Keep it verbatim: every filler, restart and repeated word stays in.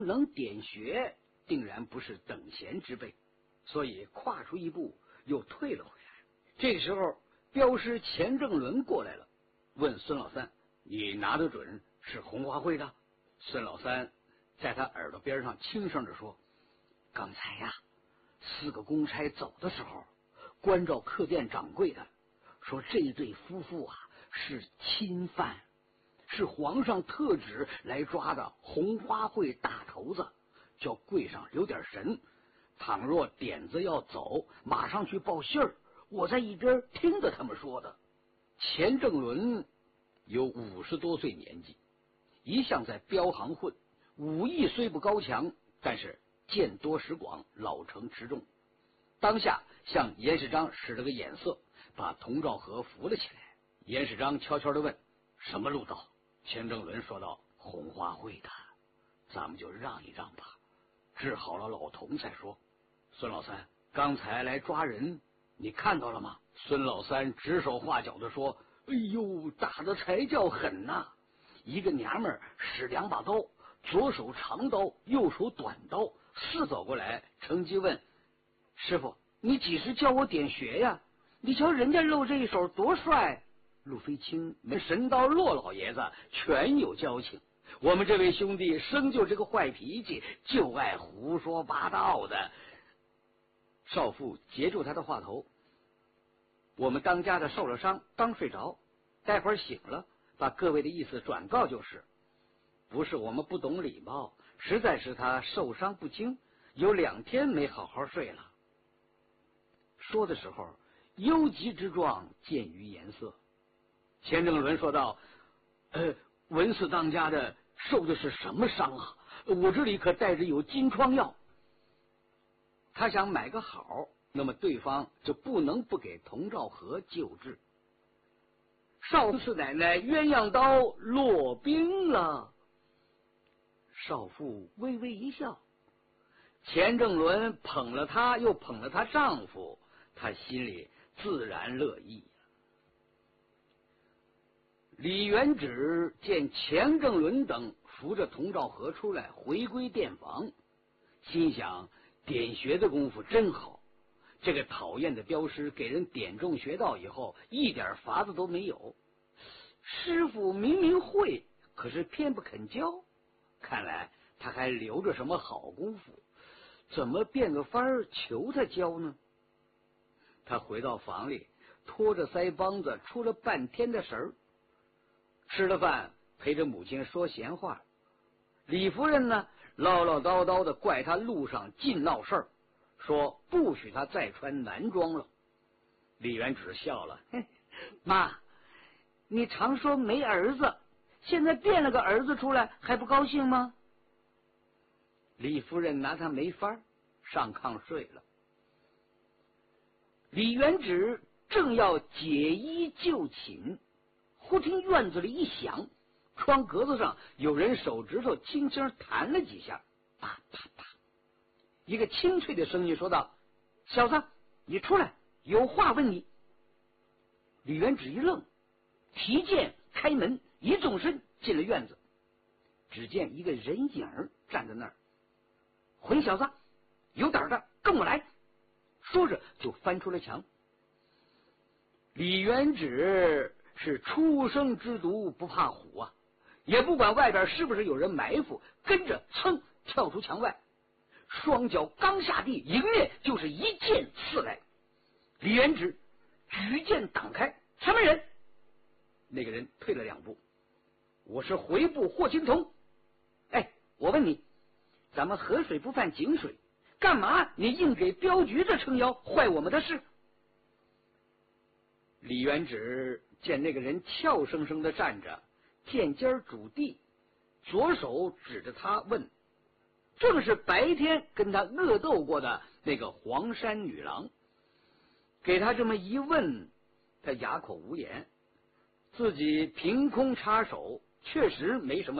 能点穴，定然不是等闲之辈，所以跨出一步又退了回来。这个时候，镖师钱正伦过来了，问孙老三：“你拿得准是红花会的？”孙老三在他耳朵边上轻声地说：“刚才呀，四个公差走的时候，关照客店掌柜的说，这对夫妇啊是亲犯，是皇上特旨来抓的红花会大头子，叫柜上留点神，倘若点子要走，马上去报信儿。我在一边听着他们说的。”钱正伦有五十多岁年纪，一向在镖行混，武艺虽不高强，但是见多识广，老成持重。当下向严世章使了个眼色，把童兆和扶了起来。严世章悄悄地问：“什么路道？”钱正伦说道：“红花会的，咱们就让一让吧，治好了老童再说。”孙老三，刚才来抓人，你看到了吗？孙老三指手画脚地说：“哎呦，打的才叫狠呐！一个娘们儿使两把刀，左手长刀，右手短刀，四走过来，乘机问：师傅，你几时教我点穴呀？你瞧人家露这一手多帅！”陆飞清跟神刀骆老爷子全有交情，我们这位兄弟生就这个坏脾气，就爱胡说八道的。少妇截住他的话头：“我们当家的受了伤，刚睡着，待会儿醒了，把各位的意思转告就是。不是我们不懂礼貌，实在是他受伤不轻，有两天没好好睡了。”说的时候，忧急之状见于颜色。钱正伦说道：“呃，文四当家的受的是什么伤啊？我这里可带着有金疮药。”他想买个好，那么对方就不能不给童兆和救治。少四奶奶鸳鸯刀落冰了。少妇微微一笑。钱正伦捧了她，又捧了她丈夫，她心里自然乐意。李元直见钱正伦等扶着童兆和出来，回归店房，心想点穴的功夫真好，这个讨厌的镖师给人点中穴道以后，一点法子都没有。师傅明明会，可是偏不肯教，看来他还留着什么好功夫，怎么变个法儿求他教呢？他回到房里，拖着腮帮子出了半天的神儿。吃了饭，陪着母亲说闲话。李夫人呢，唠唠叨叨的怪他路上尽闹事儿，说不许他再穿男装了。李元直笑了：“嘿，妈，你常说没儿子，现在变了个儿子出来，还不高兴吗？”李夫人拿他没法，上炕睡了。李元直正要解衣就寝，忽听院子里一响，窗格子上有人手指头轻轻弹了几下，啪啪啪，一个清脆的声音说道：“小子，你出来，有话问你。”李元直一愣，提剑开门，一纵身进了院子。只见一个人影站在那儿：“混小子，有胆的跟我来！”说着就翻出了墙。李元直是初生之犊不怕虎啊，也不管外边是不是有人埋伏，跟着噌跳出墙外，双脚刚下地，迎面就是一剑刺来。李元直举剑挡开：“什么人？”那个人退了两步：“我是回部霍青桐。哎，我问你，咱们河水不犯井水，干嘛你硬给镖局这撑腰，坏我们的事？”李元直见那个人俏生生的站着，剑尖拄地，左手指着他问：“正是白天跟他恶斗过的那个黄山女郎。”给他这么一问，他哑口无言，自己凭空插手，确实没什么